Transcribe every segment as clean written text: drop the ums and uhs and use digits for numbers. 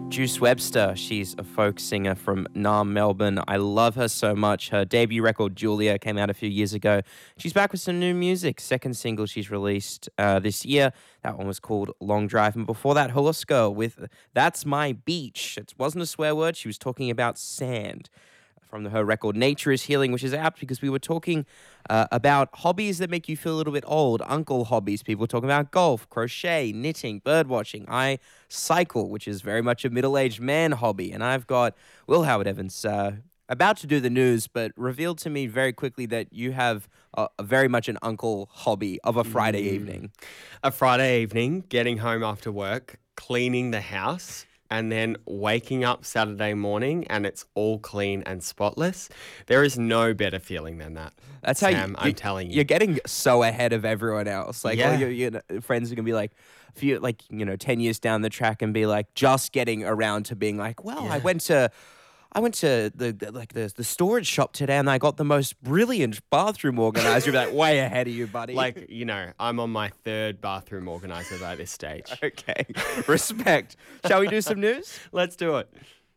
Juice Webster, she's a folk singer from Naarm, Melbourne. I love her so much. Her debut record, Julia, came out a few years ago. She's back with some new music. Second single she's released this year. That one was called Long Drive. And before that, Horse Girl with That's My Beach. It wasn't a swear word. She was talking about sand. From her record Nature is Healing, which is apt because we were talking about hobbies that make you feel a little bit old, uncle hobbies. People talking about golf, crochet, knitting, bird watching. I cycle, which is very much a middle-aged man hobby. And I've got Will Howard Evans about to do the news, but revealed to me very quickly that you have a very much an uncle hobby of a Friday evening. A Friday evening, getting home after work, cleaning the house, and then waking up Saturday morning and it's all clean and spotless. There is no better feeling than that. That's Sam, how I'm telling you. You're getting so ahead of everyone else. Like all your friends are going to be like, 10 years down the track and be like, just getting around to being like, well, I went to the storage shop today and I got the most brilliant bathroom organizer. You're like way ahead of you, buddy. I'm on my third bathroom organizer by this stage. Okay. Respect. Shall we do some news? Let's do it.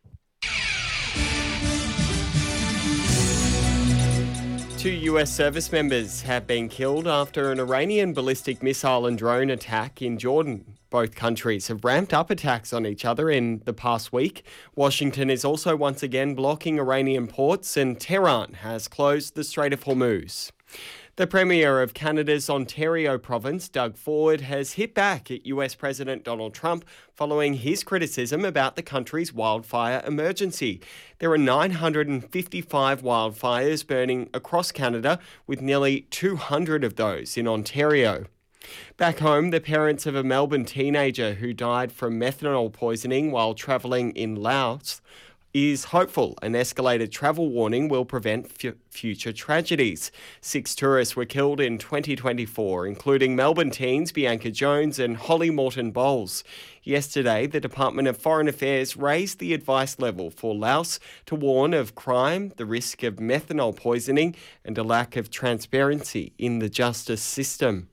Two US service members have been killed after an Iranian ballistic missile and drone attack in Jordan. Both countries have ramped up attacks on each other in the past week. Washington is also once again blocking Iranian ports, and Tehran has closed the Strait of Hormuz. The Premier of Canada's Ontario province, Doug Ford, has hit back at US President Donald Trump following his criticism about the country's wildfire emergency. There are 955 wildfires burning across Canada, with nearly 200 of those in Ontario. Back home, the parents of a Melbourne teenager who died from methanol poisoning while travelling in Laos is hopeful an escalated travel warning will prevent future tragedies. 6 tourists were killed in 2024, including Melbourne teens Bianca Jones and Holly Morton Bowles. Yesterday, the Department of Foreign Affairs raised the advice level for Laos to warn of crime, the risk of methanol poisoning, and a lack of transparency in the justice system.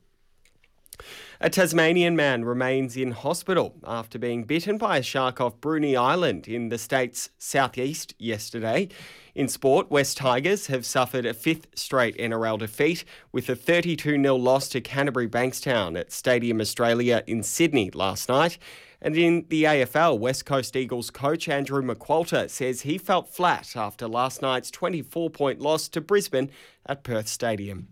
A Tasmanian man remains in hospital after being bitten by a shark off Bruny Island in the state's southeast yesterday. In sport, West Tigers have suffered a 5th straight NRL defeat with a 32-0 loss to Canterbury Bankstown at Stadium Australia in Sydney last night. And in the AFL, West Coast Eagles coach Andrew McQualter says he felt flat after last night's 24-point loss to Brisbane at Perth Stadium.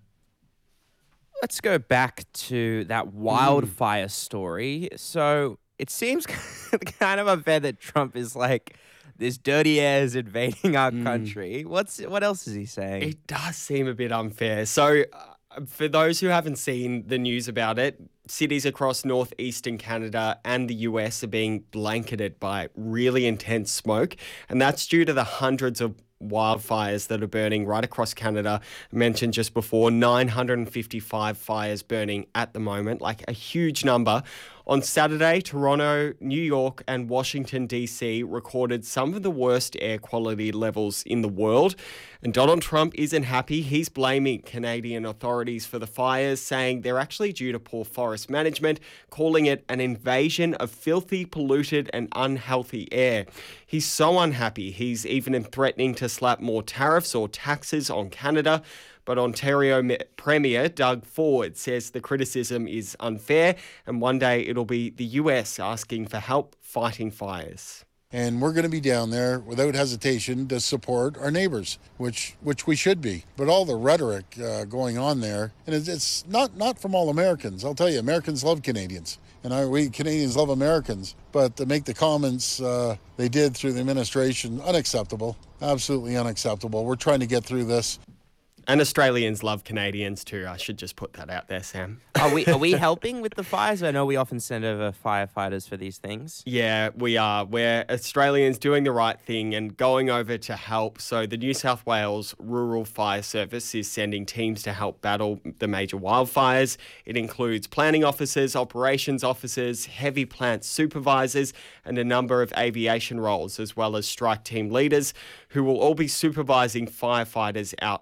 Let's go back to that wildfire story. So it seems kind of unfair that Trump is like, this dirty air is invading our country. What else is he saying? It does seem a bit unfair. So for those who haven't seen the news about it, cities across northeastern Canada and the US are being blanketed by really intense smoke. And that's due to the hundreds of wildfires that are burning right across Canada. I mentioned just before, 955 fires burning at the moment, like a huge number. On Saturday, Toronto, New York and Washington, D.C. recorded some of the worst air quality levels in the world. And Donald Trump isn't happy. He's blaming Canadian authorities for the fires, saying they're actually due to poor forest management, calling it an invasion of filthy, polluted and unhealthy air. He's so unhappy, he's even threatening to slap more tariffs or taxes on Canada. But Ontario Premier Doug Ford says the criticism is unfair and one day it'll be the US asking for help fighting fires. And we're going to be down there without hesitation to support our neighbors, which we should be. But all the rhetoric going on there, and it's not from all Americans. I'll tell you, Americans love Canadians, and we Canadians love Americans. But to make the comments they did through the administration, unacceptable, absolutely unacceptable. We're trying to get through this. And Australians love Canadians too. I should just put that out there, Sam. Are we helping with the fires? I know we often send over firefighters for these things. Yeah, we are. We're Australians doing the right thing and going over to help. So the New South Wales Rural Fire Service is sending teams to help battle the major wildfires. It includes planning officers, operations officers, heavy plant supervisors, and a number of aviation roles, as well as strike team leaders who will all be supervising firefighters out on the ground.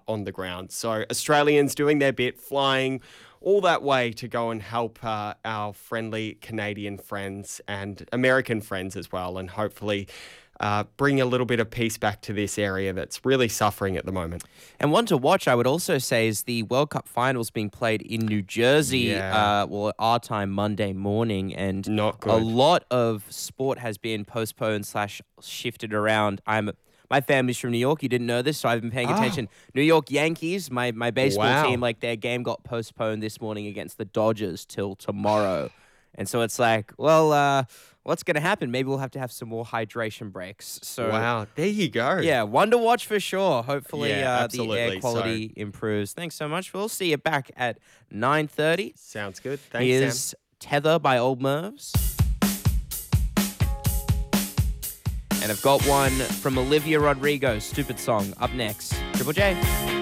around. So Australians doing their bit, flying all that way to go and help our friendly Canadian friends and American friends as well, and hopefully bring a little bit of peace back to this area that's really suffering at the moment. And one to watch, I would also say, is the World Cup finals being played in New Jersey, our time Monday morning, and Not good. a lot of sport has been postponed / shifted around. My family's from New York. You didn't know this, so I've been paying attention. New York Yankees, my baseball team, like their game got postponed this morning against the Dodgers till tomorrow. And so it's like, well, what's going to happen? Maybe we'll have to have some more hydration breaks. So Wow, there you go. yeah, one to watch for sure. Hopefully the absolutely. air quality improves. Thanks so much. We'll see you back at 9:30. Sounds good. Thanks, Here's Sam. Tether by Old Mervs. And I've got one from Olivia Rodrigo, Stupid Song, up next. Triple J.